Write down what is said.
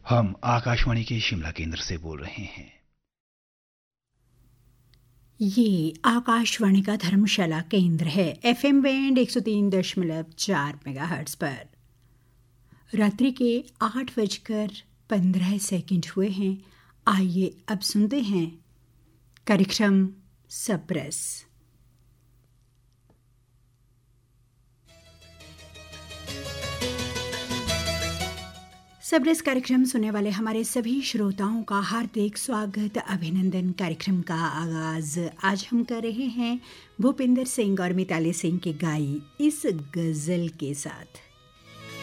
हम आकाशवाणी के शिमला केंद्र से बोल रहे हैं। ये आकाशवाणी का धर्मशाला केंद्र है। एफएम बैंड 103.4 मेगाहर्ट्ज पर रात्रि के 8:15 हुए हैं। आइए अब सुनते हैं कार्यक्रम सबरस। सबरस कार्यक्रम सुनने वाले हमारे सभी श्रोताओं का हार्दिक स्वागत, अभिनंदन। कार्यक्रम का आगाज आज हम कर रहे हैं भूपिंदर सिंह और मिताली सिंह की गाई इस गज़ल के साथ।